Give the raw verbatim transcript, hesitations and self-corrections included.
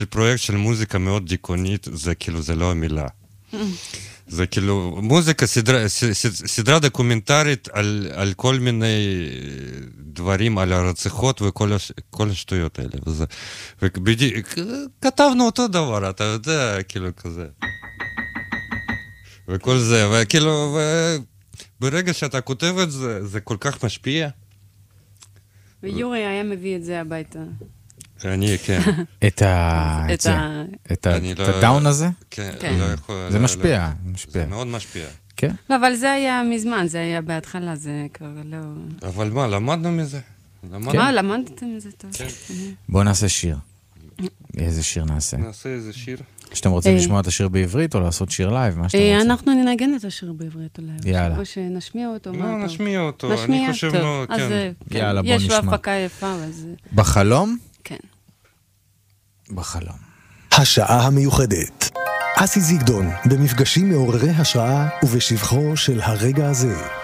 פרויקט של מוזיקה מאוד דיכאונית, זה כאילו, זה לא המילה. זה כאילו, מוזיקה, סדרה, סדרה דוקומנטרית על, על כל מיני דברים, על הרציחות וכל הש, כל השטויות האלה. וזה, ובדיוק, כתבנו אותו דבר, אתה יודע, כאילו כזה. וכל זה, וכאילו, ברגע שאתה כותב את זה, זה כל כך משפיע. ויורי היה מביא את זה הביתה. אני, כן. את ה... את זה. את הדאון הזה? כן. זה משפיע. זה מאוד משפיע. כן. לא, אבל זה היה מזמן, זה היה בהתחלה, זה כבר לא... אבל מה, למדנו מזה? מה, למדתם מזה טוב. בואו נעשה שיר. איזה שיר נעשה? נעשה איזה שיר. שאתם רוצים לשמוע את השיר בעברית, או לעשות שיר לייב, מה שאתם רוצים? אנחנו ננגן את השיר בעברית או לייב. יאללה. או שנשמיע אותו. לא, נשמיע אותו. נשמיע, אני חושב, לא, כן. יאללה, בוא נשמע. יש לו הפקה יפה, אז... בחלום? כן. בחלום. השעה המיוחדת. אסי זיגדון, במפגשים מעוררי השראה ובשבחו של הרגע הזה.